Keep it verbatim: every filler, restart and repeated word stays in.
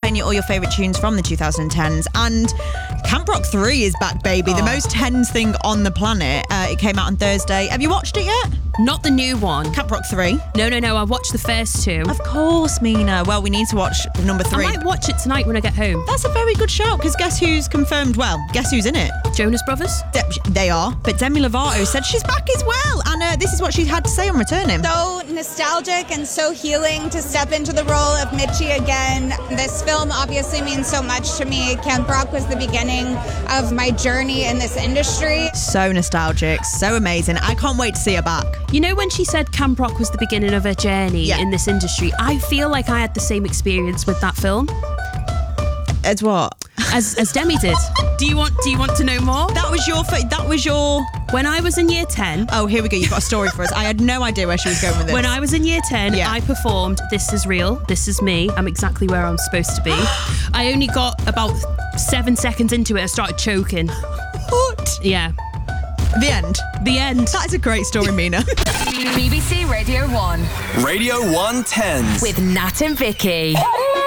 playing you all your favourite tunes from the twenty tens. And Camp Rock three is back, baby. Oh. The most tens thing on the planet. Uh, it came out on Thursday. Have you watched it yet? Not the new one. Camp Rock three? No, no, no. I watched the first two. Of course, Mina. Well, we need to watch number three. I might watch it tonight when I get home. That's a very good shout, because guess who's confirmed? Well, guess who's in it? Jonas Brothers? De- they are. But Demi Lovato said she's back as well. And uh, this is what she had to say on returning. So nostalgic and so healing to step into the role of Mitchie again. This film obviously means so much to me. Camp Rock was the beginning of my journey in this industry. So nostalgic, so amazing. I can't wait to see her back. You know, when she said Camp Rock was the beginning of her journey yeah. in this industry, I feel like I had the same experience with that film. As what? As as Demi did. Do you want Do you want to know more? That was your. That was your. When I was in year ten. Oh, here we go. You've got a story for us. I had no idea where she was going with this. When I was in year ten, yeah. I performed "This Is Real, This Is Me." I'm exactly where I'm supposed to be. I only got about seven seconds into it. I started choking. What? Yeah. The end. The end. That is a great story, Mina. B B C Radio one. Radio one tens. With Nat and Vicky.